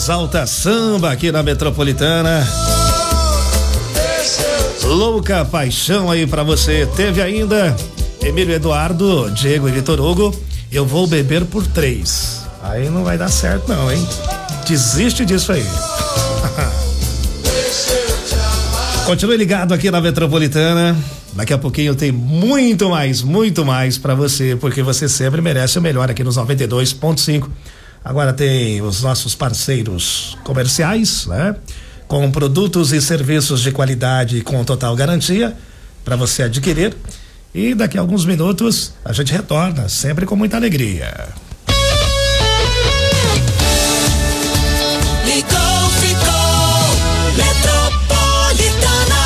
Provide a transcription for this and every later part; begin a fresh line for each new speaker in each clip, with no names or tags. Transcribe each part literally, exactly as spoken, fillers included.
Exalta Samba aqui na Metropolitana. Louca Paixão aí pra você. Teve ainda Emílio Eduardo, Diego e Vitor Hugo. Eu vou beber por três. Aí não vai dar certo não, hein? Desiste disso aí. Continue ligado aqui na Metropolitana. Daqui a pouquinho tem muito mais, muito mais pra você, porque você sempre merece o melhor aqui nos noventa e dois ponto cinco. Agora tem os nossos parceiros comerciais, né? Com produtos e serviços de qualidade e com total garantia para você adquirir. E daqui a alguns minutos a gente retorna, sempre com muita alegria.
Ligou, ficou, Metropolitana.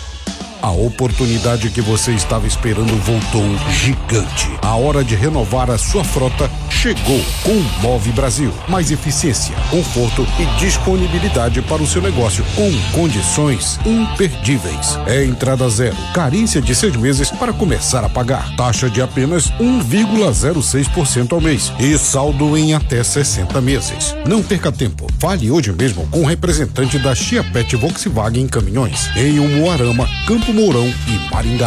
A oportunidade que você estava esperando voltou gigante. A hora de renovar a sua frota chegou com o Move Brasil. Mais eficiência, conforto e disponibilidade para o seu negócio com condições imperdíveis. É entrada zero, carência de seis meses para começar a pagar. Taxa de apenas um vírgula zero seis por cento ao mês e saldo em até sessenta meses. Não perca tempo. Fale hoje mesmo com o representante da Chiapete Volkswagen Caminhões em Umuarama, Campo Mourão e Maringá.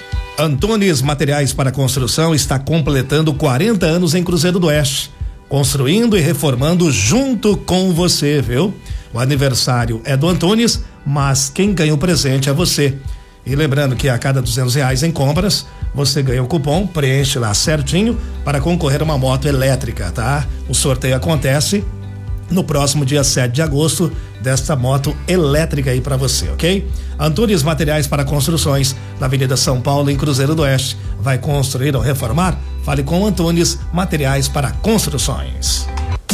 Antunes Materiais para Construção está completando quarenta anos em Cruzeiro do Oeste, construindo e reformando junto com você, viu? O aniversário é do Antunes, mas quem ganha o presente é você. E lembrando que a cada duzentos reais em compras, você ganha o cupom, preenche lá certinho para concorrer a uma moto elétrica, tá? O sorteio acontece no próximo dia sete de agosto, desta moto elétrica aí para você, ok? Antunes Materiais para Construções, na Avenida São Paulo, em Cruzeiro do Oeste. Vai construir ou reformar? Fale com Antunes Materiais para Construções.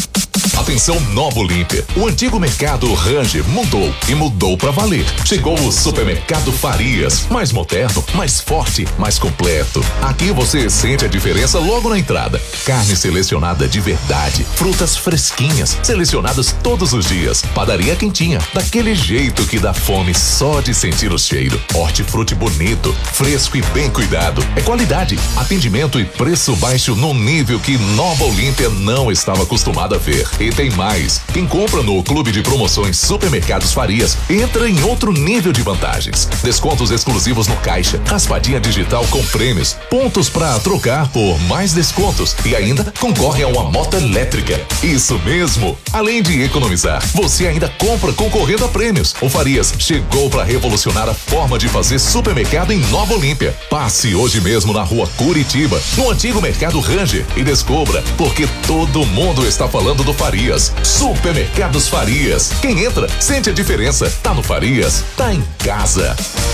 Atenção Nova Olímpia, o antigo mercado Ranger mudou e mudou pra valer. Chegou o supermercado Farias, mais moderno, mais forte, mais completo. Aqui você sente a diferença logo na entrada. Carne selecionada de verdade, frutas fresquinhas, selecionadas todos os dias. Padaria quentinha, daquele jeito que dá fome só de sentir o cheiro. Hortifruti bonito, fresco e bem cuidado. É qualidade, atendimento e preço baixo num nível que Nova Olímpia não estava acostumada a ver. E tem mais. Quem compra no Clube de Promoções Supermercados Farias entra em outro nível de vantagens. Descontos exclusivos no caixa, raspadinha digital com prêmios, pontos para trocar por mais descontos e ainda concorre a uma moto elétrica. Isso mesmo. Além de economizar, você ainda compra concorrendo a prêmios. O Farias chegou para revolucionar a forma de fazer supermercado em Nova Olímpia. Passe hoje mesmo na Rua Curitiba, no antigo mercado Ranger e descubra porque todo mundo está falando do Farias. Supermercados Farias. Quem entra, sente a diferença. Tá no Farias, tá em casa.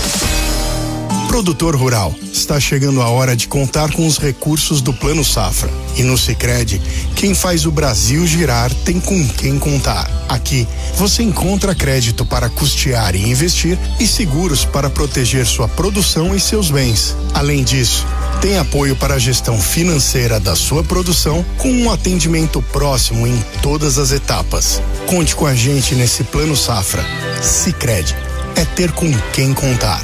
Produtor rural, está chegando a hora de contar com os recursos do Plano Safra. E no Sicredi, quem faz o Brasil girar tem com quem contar. Aqui, você encontra crédito para custear e investir e seguros para proteger sua produção e seus bens. Além disso, tem apoio para a gestão financeira da sua produção com um atendimento próximo em todas as etapas. Conte com a gente nesse Plano Safra. Sicredi, é ter com quem contar.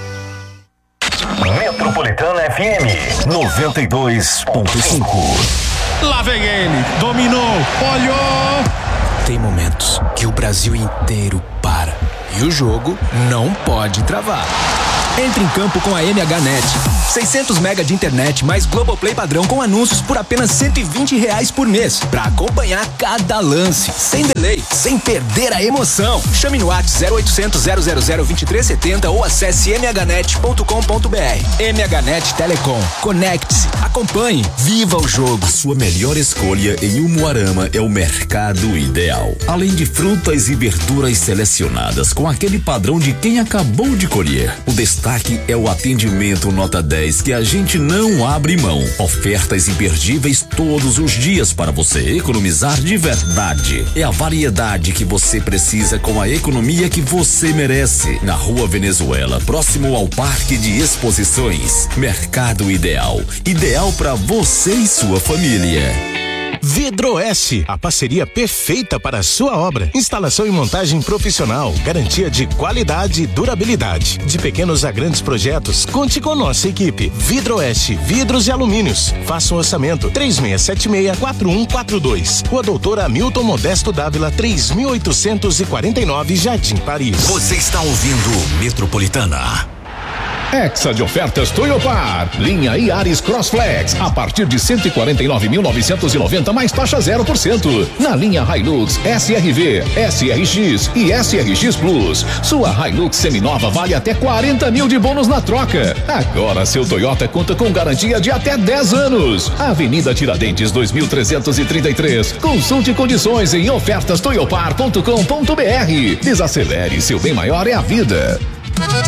Metropolitana F M noventa e dois ponto cinco.
Lá vem ele, dominou, olhou.
Tem momentos que o Brasil inteiro para e o jogo não pode travar. Entre em campo com a M H Net. seiscentos mega de internet mais Globoplay padrão com anúncios por apenas cento e vinte reais por mês. Pra acompanhar cada lance, sem delay, sem perder a emoção. Chame no WhatsApp zero oitocentos, zero zero zero, vinte e três setenta ou acesse m h net ponto com ponto b r. M H Net Telecom. Conecte-se, acompanhe, viva o jogo.
A sua melhor escolha em Umuarama é o Mercado Ideal. Além de frutas e verduras selecionadas com aquele padrão de quem acabou de colher. O destaque é o atendimento nota dez que a gente não abre mão. Ofertas imperdíveis todos os dias para você economizar de verdade. É a variedade que você precisa com a economia que você merece. Na Rua Venezuela, próximo ao Parque de Exposições. Mercado Ideal. Ideal para você e sua família.
Vidroeste, a parceria perfeita para a sua obra. Instalação e montagem profissional, garantia de qualidade e durabilidade. De pequenos a grandes projetos, conte com nossa equipe. Vidroeste, vidros e alumínios. Faça um orçamento três seis sete seis, quatro um quatro dois. Rua Doutora Hamilton Modesto Dávila, três mil oitocentos e quarenta e nove, Jardim Paris.
Você está ouvindo Metropolitana.
Hexa de ofertas Toyopar. Linha Yaris Crossflex a partir de cento e quarenta e nove mil novecentos e noventa mais taxa zero por cento. Na linha Hilux S R V, S R X e S R X Plus. Sua Hilux seminova vale até quarenta mil de bônus na troca. Agora seu Toyota conta com garantia de até dez anos. Avenida Tiradentes dois mil trezentos e trinta e três. Consulte condições em ofertas toyopar ponto com ponto br. Desacelere, seu bem maior é a vida.